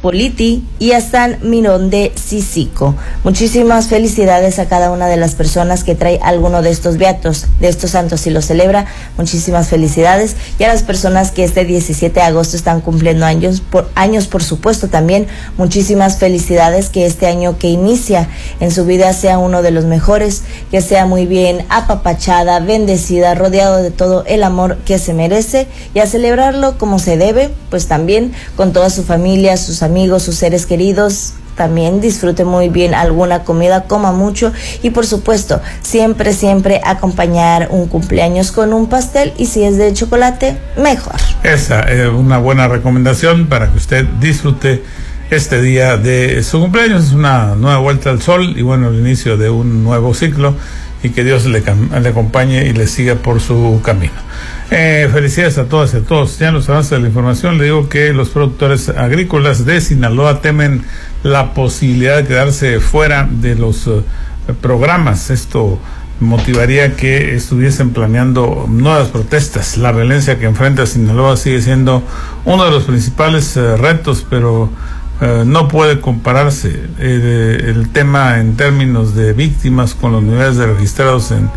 Politi y a San Mirón de Cicico. Muchísimas felicidades a cada una de las personas que trae alguno de estos beatos, de estos santos y lo celebra. Muchísimas felicidades. Y a las personas que este 17 de agosto están cumpliendo años, por supuesto también, muchísimas felicidades. Que este año que inicia en su vida sea uno de los mejores, que sea muy bien apapachada, bendecida, rodeado de todo el amor que se merece, y a celebrarlo como se debe, pues también con toda su familia, sus amigos, sus seres queridos. También disfrute muy bien alguna comida, coma mucho y por supuesto siempre acompañar un cumpleaños con un pastel, y si es de chocolate, mejor. Esa es una buena recomendación para que usted disfrute este día de su cumpleaños. Es una nueva vuelta al sol y bueno, el inicio de un nuevo ciclo, y que Dios le acompañe y le siga por su camino. Felicidades a todas y a todos. Ya en los avances de la información le digo que los productores agrícolas de Sinaloa temen la posibilidad de quedarse fuera de los programas. Esto motivaría que estuviesen planeando nuevas protestas. La violencia que enfrenta Sinaloa sigue siendo uno de los principales retos, pero no puede compararse el tema en términos de víctimas con los niveles de registrados en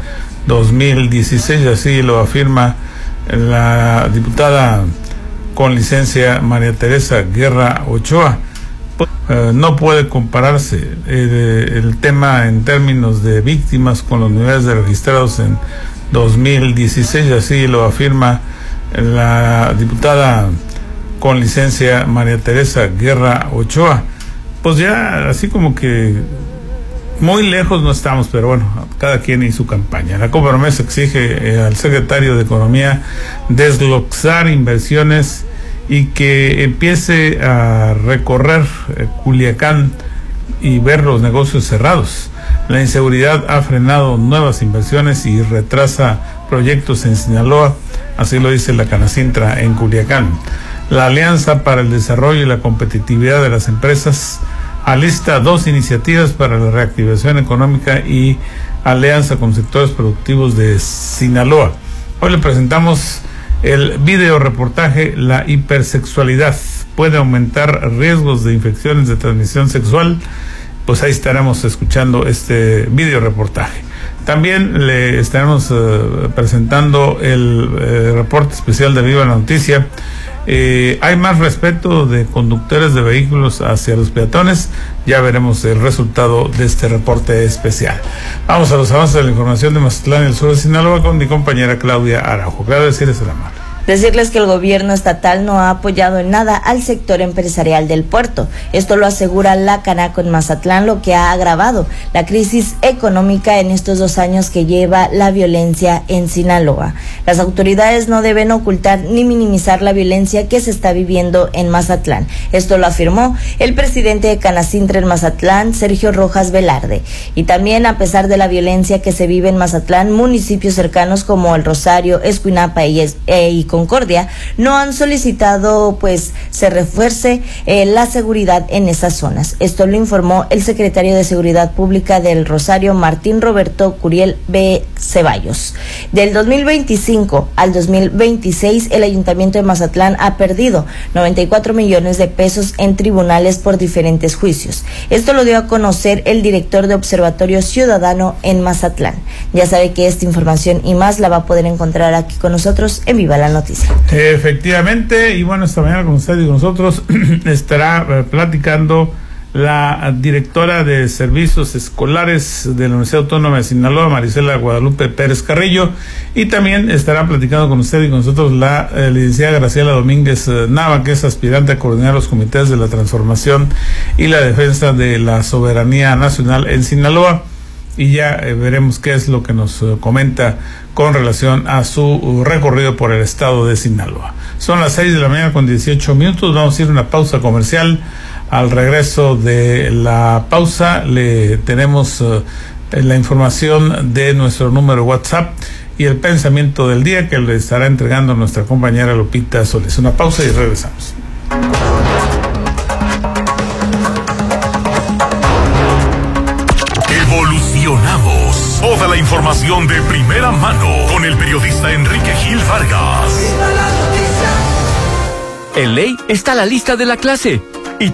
2016, así lo afirma la diputada con licencia María Teresa Guerra Ochoa. No puede compararse el tema en términos de víctimas con los niveles de registrados en 2016, así lo afirma la diputada con licencia María Teresa Guerra Ochoa. Pues ya así como que muy lejos no estamos, pero bueno, cada quien y su campaña. La Coparmex exige al secretario de Economía desglosar inversiones y que empiece a recorrer Culiacán y ver los negocios cerrados. La inseguridad ha frenado nuevas inversiones y retrasa proyectos en Sinaloa, así lo dice la Canacintra en Culiacán. La Alianza para el Desarrollo y la Competitividad de las Empresas alista 2 iniciativas para la reactivación económica y alianza con sectores productivos de Sinaloa. Hoy le presentamos el video reportaje La hipersexualidad puede aumentar riesgos de infecciones de transmisión sexual. Pues ahí estaremos escuchando este video reportaje. También le estaremos presentando el reporte especial de Viva la Noticia. Hay más respeto de conductores de vehículos hacia los peatones. Ya veremos el resultado de este reporte especial. Vamos a los avances de la información de Mazatlán y el sur de Sinaloa con mi compañera Claudia Araujo. Claudia, decirles el amor. Decirles que el gobierno estatal no ha apoyado en nada al sector empresarial del puerto. Esto lo asegura la Canaco en Mazatlán, lo que ha agravado la crisis económica en estos 2 años que lleva la violencia en Sinaloa. Las autoridades no deben ocultar ni minimizar la violencia que se está viviendo en Mazatlán. Esto lo afirmó el presidente de Canacintra en Mazatlán, Sergio Rojas Velarde. Y también, a pesar de la violencia que se vive en Mazatlán, municipios cercanos como El Rosario, Escuinapa y Concordia no han solicitado pues se refuerce la seguridad en esas zonas. Esto lo informó el secretario de Seguridad Pública del Rosario, Martín Roberto Curiel B. Ceballos. Del 2025 al 2026, el Ayuntamiento de Mazatlán ha perdido 94 millones de pesos en tribunales por diferentes juicios. Esto lo dio a conocer el director de Observatorio Ciudadano en Mazatlán. Ya sabe que esta información y más la va a poder encontrar aquí con nosotros en Viva la Noticia. Efectivamente, y bueno, esta mañana con usted y con nosotros estará platicando la directora de Servicios Escolares de la Universidad Autónoma de Sinaloa, Marisela Guadalupe Pérez Carrillo, y también estará platicando con usted y con nosotros la licenciada Graciela Domínguez Nava, que es aspirante a coordinar los comités de la transformación y la defensa de la soberanía nacional en Sinaloa. Y ya veremos qué es lo que nos comenta con relación a su recorrido por el estado de Sinaloa. Son las 6 de la mañana con 18 minutos. Vamos a ir a una pausa comercial. Al regreso de la pausa le tenemos la información de nuestro número WhatsApp y el pensamiento del día que le estará entregando nuestra compañera Lupita Solís. Una pausa y regresamos. Evolucionamos. Toda la información de primera mano con el periodista Enrique Gil Vargas. En ley está la lista de la clase.